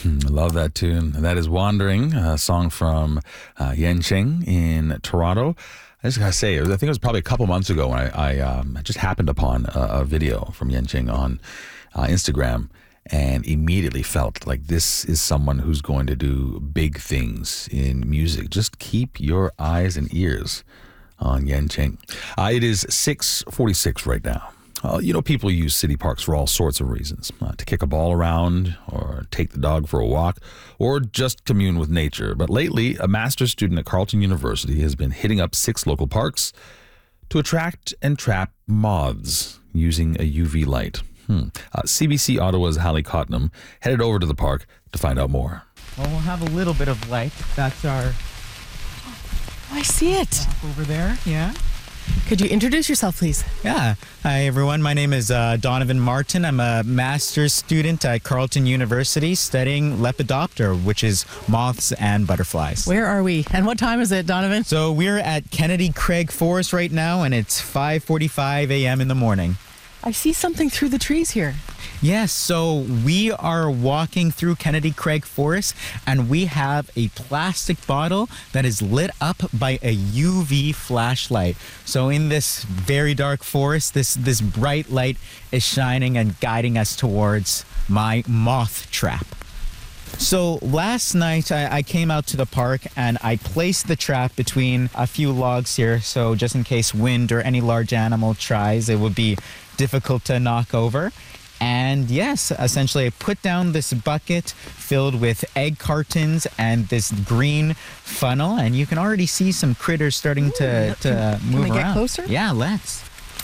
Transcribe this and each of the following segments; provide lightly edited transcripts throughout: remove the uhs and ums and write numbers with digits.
Love that tune. That is Wandering, a song from Yenching in Toronto. I just gotta say, I think it was probably a couple months ago when I just happened upon a video from Yenching on Instagram and immediately felt like this is someone who's going to do big things in music. Just keep your eyes and ears on Yenching. It is 6:46 right now. People use city parks for all sorts of reasons. To kick a ball around, or take the dog for a walk, or just commune with nature. But lately, a master's student at Carleton University has been hitting up 6 local parks to attract and trap moths using a UV light. CBC Ottawa's Hallie Cottenham headed over to the park to find out more. Well, we'll have a little bit of light. That's our... I see it. Over there, yeah. Could you introduce yourself, please? Yeah. Hi, everyone. My name is Donovan Martin. I'm a master's student at Carleton University studying Lepidoptera, which is moths and butterflies. Where are we? And what time is it, Donovan? So we're at Kennedy Craig Forest right now, and it's 5:45 a.m. in the morning. I see something through the trees here. Yes, so we are walking through Kennedy Craig Forest, and we have a plastic bottle that is lit up by a UV flashlight. So in this very dark forest, this bright light is shining and guiding us towards my moth trap. So last night I came out to the park and I placed the trap between a few logs here, so just in case wind or any large animal tries, it would be difficult to knock over. And yes, essentially I put down this bucket filled with egg cartons and this green funnel, and you can already see some critters starting to move around. Can we get closer? Yeah, let's.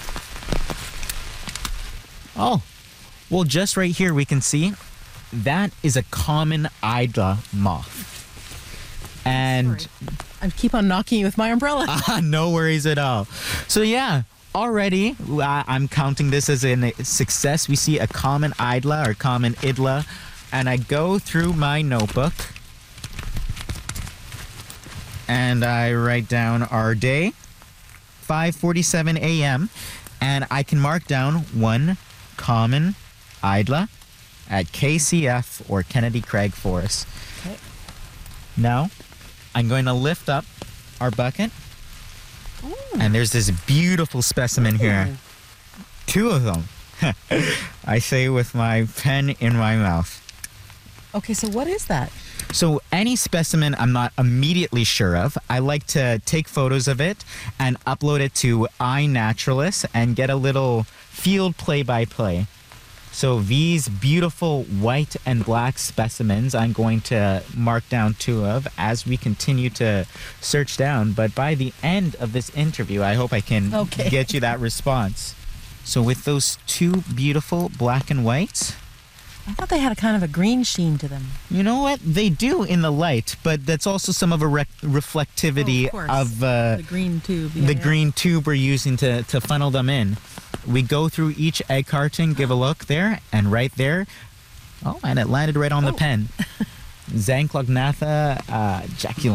Oh, well, just right here we can see that is a common Hydra moth. And I keep on knocking you with my umbrella. no worries at all. So yeah, already I'm counting this as a success. We see a common Idla or common Idla, and I go through my notebook and I write down our day, 5:47 a.m., and I can mark down one common Idla at KCF or Kennedy Craig Forest. Okay. Now, I'm going to lift up our bucket. Ooh. And there's this beautiful specimen here. 2 of them. I say with my pen in my mouth. Okay, so what is that? So any specimen I'm not immediately sure of, I like to take photos of it and upload it to iNaturalist and get a little field play-by-play. So these beautiful white and black specimens I'm going to mark down 2 of as we continue to search down. But by the end of this interview, I hope I can get you that response. So with those 2 beautiful black and whites... I thought they had a kind of a green sheen to them. You know what? They do in the light, but that's also some of a reflectivity of the green tube. The green tube we're using to funnel them in. We go through each egg carton, give a look there, and right there, and it landed right on the pen. Zanclognatha jaculum.